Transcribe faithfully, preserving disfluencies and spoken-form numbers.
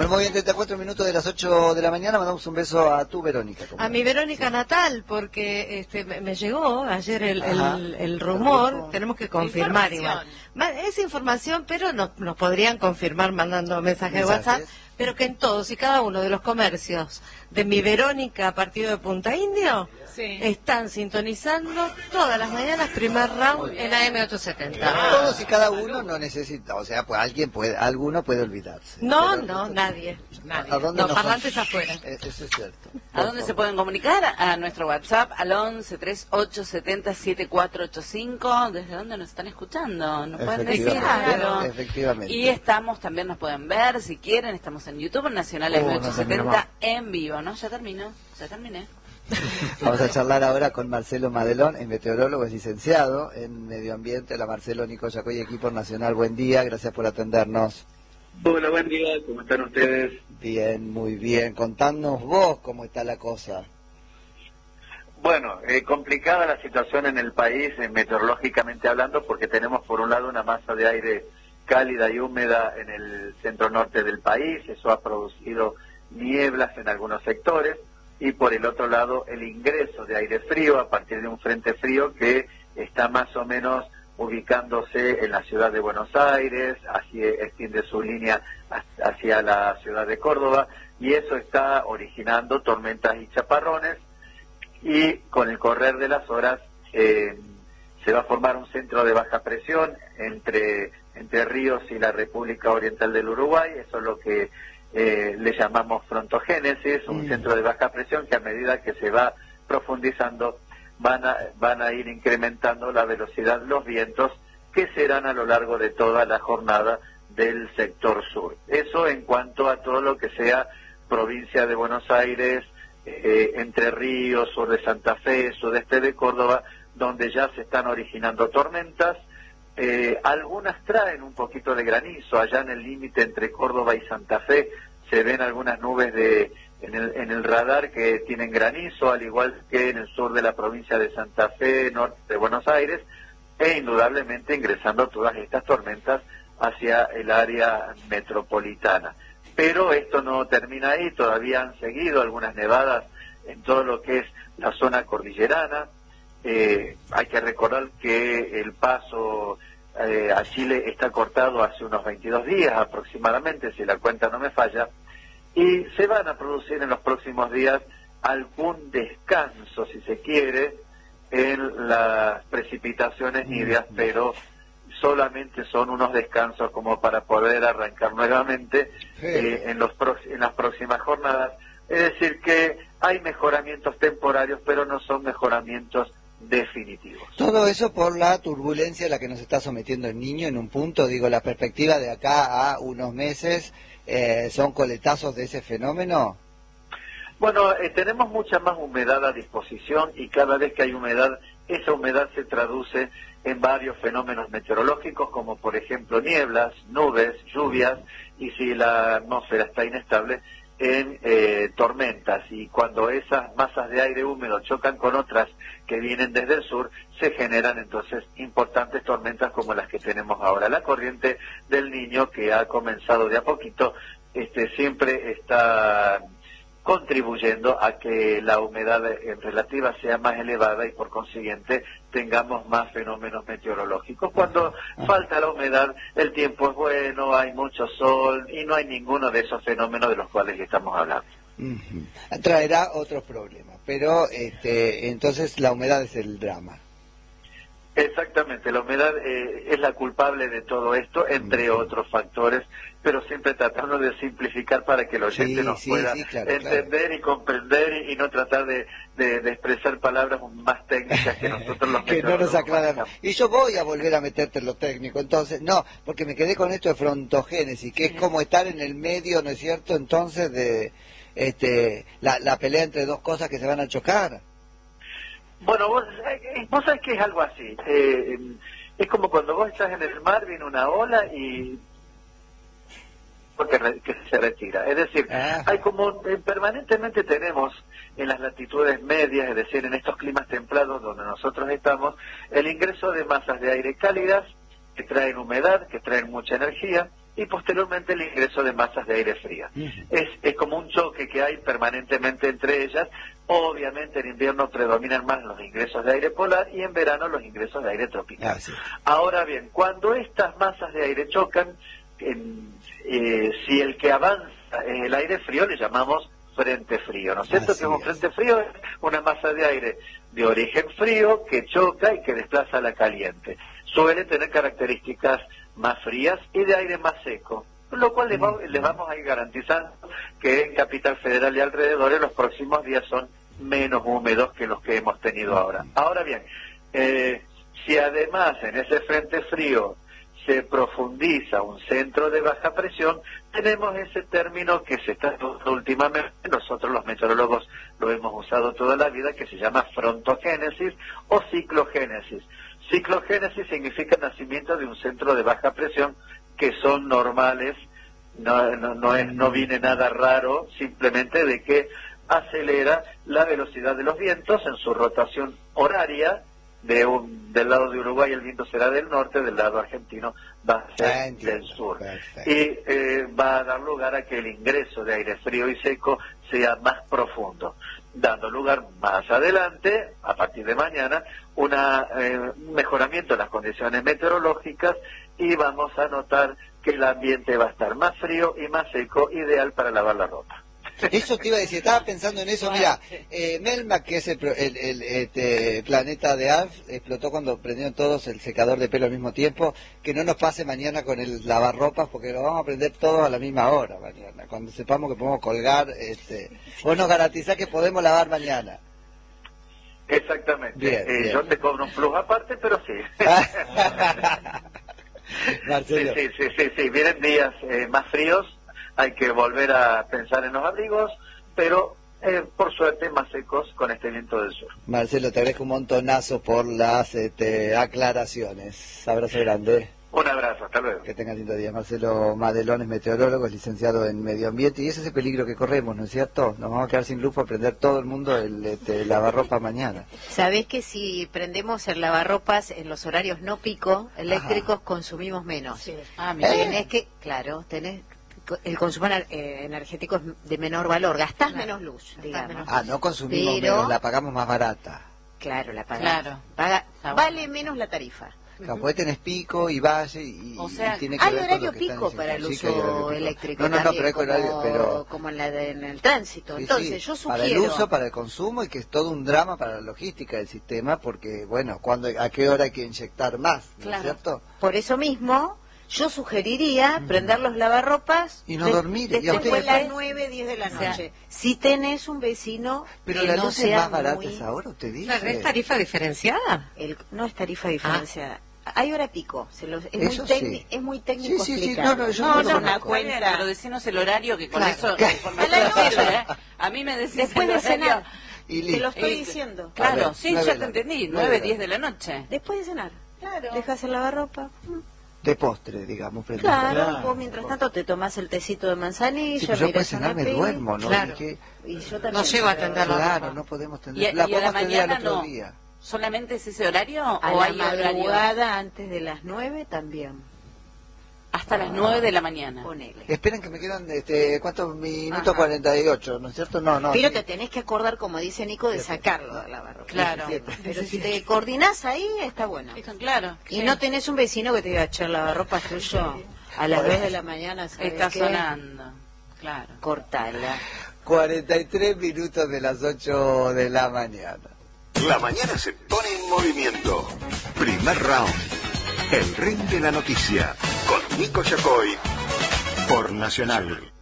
Bueno, muy bien, treinta y cuatro minutos de las ocho de la mañana, mandamos un beso a tu Verónica. A mi Verónica natal, porque este, me, me llegó ayer el, el, el rumor, el tenemos que confirmar igual. Es información, pero nos, nos podrían confirmar mandando mensaje de WhatsApp, pero que en todos y cada uno de los comercios de mi Verónica, partido de Punta Indio, sí, están sintonizando todas las mañanas primer round en A M ochocientos setenta. Todos y cada uno no necesita, o sea, pues alguien puede, alguno puede olvidarse. No, pero, no, nadie. nadie. ¿A dónde no, nos parlantes afuera. Eso es cierto. ¿A dónde se pueden comunicar? A nuestro WhatsApp al once treinta y ocho setenta siete cuatro ochenta y cinco. ¿Desde dónde nos están escuchando? Nos pueden decir. Claro. Efectivamente. Y estamos, también nos pueden ver, si quieren, estamos en YouTube, en Nacional M ochocientos setenta en vivo, ¿no? Ya terminó, ya terminé. Vamos a charlar ahora con Marcelo Madelón, es meteorólogo, es licenciado en Medio Ambiente. Hola Marcelo, Nico Yacoy, equipo nacional, buen día, gracias por atendernos. Hola, buen día, ¿cómo están ustedes? Bien, muy bien. Contanos vos cómo está la cosa. Bueno, eh, complicada la situación en el país, eh, meteorológicamente hablando, porque tenemos por un lado una masa de aire cálida y húmeda en el centro norte del país, eso ha producido nieblas en algunos sectores, y por el otro lado el ingreso de aire frío a partir de un frente frío que está más o menos ubicándose en la ciudad de Buenos Aires, así extiende su línea hacia la ciudad de Córdoba, y eso está originando tormentas y chaparrones, y con el correr de las horas eh, se va a formar un centro de baja presión entre, entre Ríos y la República Oriental del Uruguay, eso es lo que eh, le llamamos frontogénesis, un mm. centro de baja presión que a medida que se va profundizando van a, van a ir incrementando la velocidad de los vientos que serán a lo largo de toda la jornada del sector sur. Eso en cuanto a todo lo que sea provincia de Buenos Aires, eh, Entre Ríos, sur de Santa Fe, sudeste de Córdoba, donde ya se están originando tormentas. Eh, algunas traen un poquito de granizo, allá en el límite entre Córdoba y Santa Fe se ven algunas nubes de en el, en el radar que tienen granizo, al igual que en el sur de la provincia de Santa Fe, norte de Buenos Aires, e indudablemente ingresando todas estas tormentas hacia el área metropolitana. Pero esto no termina ahí, todavía han seguido algunas nevadas en todo lo que es la zona cordillerana. Eh, hay que recordar que el paso eh, a Chile está cortado hace unos veintidós días aproximadamente, si la cuenta no me falla, y se van a producir en los próximos días algún descanso, si se quiere, en las precipitaciones níveas, pero solamente son unos descansos como para poder arrancar nuevamente eh, en, los en las próximas jornadas. Es decir, que hay mejoramientos temporarios, pero no son mejoramientos definitivos. Todo eso por la turbulencia a la que nos está sometiendo el Niño en un punto, digo, la perspectiva de acá a unos meses, eh, ¿son coletazos de ese fenómeno? Bueno, eh, tenemos mucha más humedad a disposición y cada vez que hay humedad, esa humedad se traduce en varios fenómenos meteorológicos, como por ejemplo nieblas, nubes, lluvias, y si la atmósfera está inestable, en eh, tormentas, y cuando esas masas de aire húmedo chocan con otras que vienen desde el sur, se generan entonces importantes tormentas como las que tenemos ahora. La corriente del Niño, que ha comenzado de a poquito, este, siempre está contribuyendo a que la humedad relativa sea más elevada y por consiguiente tengamos más fenómenos meteorológicos. Cuando falta la humedad, el tiempo es bueno, hay mucho sol y no hay ninguno de esos fenómenos de los cuales estamos hablando. Uh-huh. Traerá otros problemas, pero este, entonces la humedad es el drama. Exactamente, la humedad eh, es la culpable de todo esto, entre uh-huh. otros factores, pero siempre tratando de simplificar para que el oyente sí, nos sí, pueda sí, claro, entender claro. y comprender y, y no tratar de, de, de expresar palabras más técnicas que nosotros los que no nos aclaramos. Y yo voy a volver a meterte en lo técnico, entonces, no, porque me quedé con esto de frontogénesis, que es como estar en el medio, ¿no es cierto?, entonces de este la, la pelea entre dos cosas que se van a chocar. Bueno, vos, vos sabés que es algo así, eh, es como cuando vos estás en el mar, viene una ola y porque que se retira, es decir, ah. hay como eh, permanentemente tenemos en las latitudes medias, es decir, en estos climas templados donde nosotros estamos, el ingreso de masas de aire cálidas que traen humedad, que traen mucha energía, y posteriormente el ingreso de masas de aire fría. Uh-huh. Es, es como un choque que hay permanentemente entre ellas. Obviamente en invierno predominan más los ingresos de aire polar y en verano los ingresos de aire tropical. Ah, sí. Ahora bien, cuando estas masas de aire chocan, en, eh, si el que avanza es el aire frío, le llamamos frente frío, ¿no es cierto? Así Que un es. frente frío es una masa de aire de origen frío que choca y que desplaza a la caliente. Suele tener características más frías y de aire más seco, con lo cual les, va, les vamos a ir garantizando que en Capital Federal y alrededores los próximos días son menos húmedos que los que hemos tenido ahora. Ahora bien, eh, si además en ese frente frío se profundiza un centro de baja presión, tenemos ese término que se está usando últimamente, nosotros los meteorólogos lo hemos usado toda la vida, que se llama frontogénesis o ciclogénesis. Ciclogénesis significa nacimiento de un centro de baja presión, que son normales, no, no, no, es, no viene nada raro, simplemente de que acelera la velocidad de los vientos en su rotación horaria. De un, del lado de Uruguay el viento será del norte, del lado argentino va a ser Ah, entiendo. del sur. Perfecto. Y eh, va a dar lugar a que el ingreso de aire frío y seco sea más profundo, dando lugar más adelante, a partir de mañana, una, eh, un mejoramiento en las condiciones meteorológicas, y vamos a notar que el ambiente va a estar más frío y más seco, ideal para lavar la ropa. Eso te iba a decir, estaba pensando en eso. Mira, eh, Melmac, que es el, pro- el, el, este, planeta de Alf, explotó cuando prendieron todos el secador de pelo al mismo tiempo. Que no nos pase mañana con el lavarropas, porque lo vamos a prender todos a la misma hora mañana, cuando sepamos que podemos colgar. Este, vos nos garantizás que podemos lavar mañana. Exactamente. Bien, Eh, bien. yo te cobro un plus aparte, pero sí. Marcelo. Sí, sí, sí, sí, sí. Vienen días eh, más fríos, hay que volver a pensar en los abrigos, pero eh, por suerte más secos con este viento del sur. Marcelo, te agradezco un montonazo por las este, aclaraciones. Abrazo grande. Un abrazo, hasta luego. Que tengan lindo día. Marcelo Madelón es meteorólogo, es licenciado en medio ambiente, y ese es el peligro que corremos, ¿no es cierto? Nos vamos a quedar sin luz para prender todo el mundo el este, lavarropa mañana. Sabés que si prendemos el lavarropas en los horarios no pico eléctricos, Ajá. consumimos menos. Sí. Ah, mira. ¿Eh? Tenés que, claro, tenés el consumo ener- eh, energético es de menor valor, gastás menos luz, digamos. menos. Ah, no consumimos Pero- menos, la pagamos más barata. Claro, la pagás. Claro. Paga, Está vale bueno. menos la tarifa. Claro, porque tenés pico y valle y, O sea, y tiene que Hay ver con horario lo que están pico diciendo. para el Sí, que hay uso horario pico. eléctrico No, no, no, también, pero hay horario, como, pero... como en, la de- en el tránsito. Sí, Entonces, sí, yo sugiero... para el uso, para el consumo, y que es todo un drama para la logística del sistema, porque, bueno, cuando, a qué hora hay que inyectar más, ¿no Claro. es cierto? Por eso mismo, yo sugeriría prender los lavarropas Y no dormir, y a después ustedes de las les- nueve, diez de la O sea, noche. Si tenés un vecino Pero que la no luz es sea más barata muy- esa hora, usted dice. Claro, ¿es tarifa diferenciada? el- no es tarifa diferenciada. Hay hora pico. Se los- es, muy Eso técni- sí. es muy técnico Sí, sí, sí, explicarlo. no, no, yo No, lo no, conozco. una cuenta, pero decinos el horario, que con Claro. eso ¿Qué? la información A la no noche. sirve, ¿eh? A mí me decís Después el de horario. cenar. Y Te listo. lo estoy Eh, diciendo. A Claro, ver, sí, nueve ya de te la- entendí, nueve nueve, de la- diez de la noche. Después de cenar. Claro. Dejas el lavarropa. De postre, digamos. prendés. Claro, vos mientras tanto te tomás el tecito de manzanilla, Sí, pero yo mirás después cenar una me peli. duermo, ¿no? Claro. ¿Y qué? Y yo también. No llego a pero- atender la Claro, ropa. no podemos ¿Y, tener. y La a la podemos tener al mañana otro no? día. ¿Solamente es ese horario A o la hay horario? madrugada antes de las nueve también. Hasta las nueve de la mañana. Ponele. Esperen que me quedan, este, ¿cuántos minutos? Ajá. cuarenta y ocho, ¿no es cierto? No, no. Pero sí. te tenés que acordar, como dice Nico, de sacarlo de la lavarropa. Claro. Pero si te coordinás ahí, está bueno. Claro. Y no tenés un vecino que te diga, che, el lavarropa tuyo a las dos de la mañana, ¿sabes Está qué? sonando. Claro. Cortala. cuarenta y tres minutos de las ocho de la mañana. La mañana se pone en movimiento. Primer round. El ring de la noticia. Con Nico Yacoy. Por Nacional.